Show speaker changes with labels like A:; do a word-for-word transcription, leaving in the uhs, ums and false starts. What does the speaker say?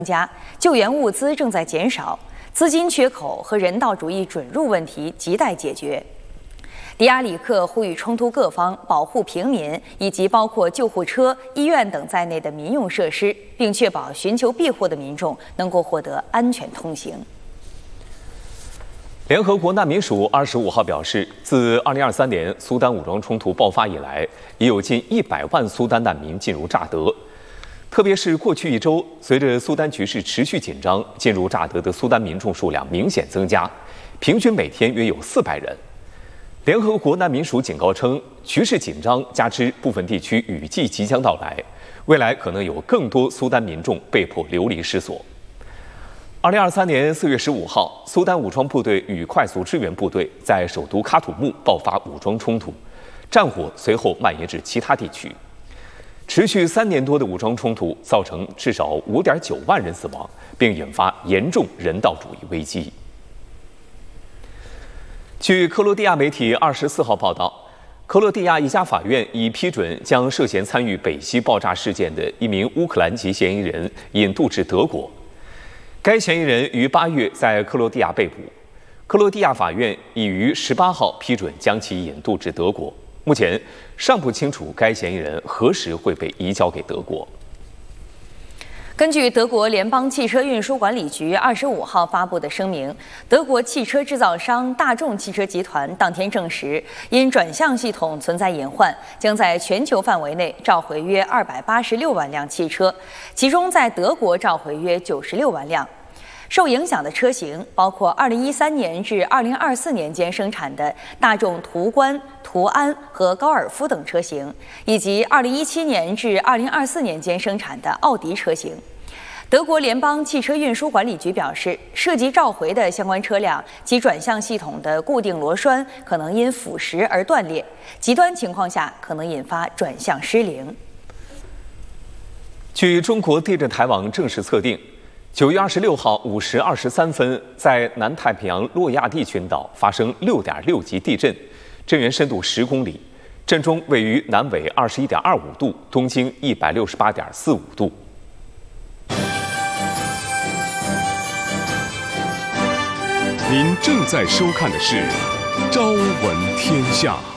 A: 加，救援物资正在减少，资金缺口和人道主义准入问题亟待解决。迪亚里克呼吁冲突各方保护平民以及包括救护车、医院等在内的民用设施，并确保寻求庇护的民众能够获得安全通行。
B: 联合国难民署二十五号表示，自二零二三年苏丹武装冲突爆发以来，已有近一百万苏丹难民进入乍得。特别是过去一周，随着苏丹局势持续紧张，进入乍得的苏丹民众数量明显增加，平均每天约有四百人。联合国难民署警告称，局势紧张加之部分地区雨季即将到来，未来可能有更多苏丹民众被迫流离失所。二零二三年四月十五号，苏丹武装部队与快速支援部队在首都喀土穆爆发武装冲突，战火随后蔓延至其他地区。持续三年多的武装冲突造成至少 五点九万人死亡，并引发严重人道主义危机。据克罗地亚媒体二十四号报道，克罗地亚一家法院已批准将涉嫌参与北溪爆炸事件的一名乌克兰籍嫌疑人引渡至德国。该嫌疑人于八月在克罗地亚被捕，克罗地亚法院已于十八号批准将其引渡至德国。目前尚不清楚该嫌疑人何时会被移交给德国。
A: 根据德国联邦汽车运输管理局二十五号发布的声明，德国汽车制造商大众汽车集团当天证实，因转向系统存在隐患，将在全球范围内召回约二百八十六万辆汽车，其中在德国召回约九十六万辆。受影响的车型包括二零一三年至二零二四年间生产的大众途观、途安和高尔夫等车型，以及二零一七年至二零二四年间生产的奥迪车型。德国联邦汽车运输管理局表示，涉及召回的相关车辆其转向系统的固定螺栓可能因腐蚀而断裂，极端情况下可能引发转向失灵。
B: 据中国地震台网正式测定，九月二十六号五时二十三分，在南太平洋洛亚蒂群岛发生六点六级地震，震源深度十公里，震中位于南纬二十一点二五度，东经一百六十八点四五度。
C: 您正在收看的是《朝闻天下》。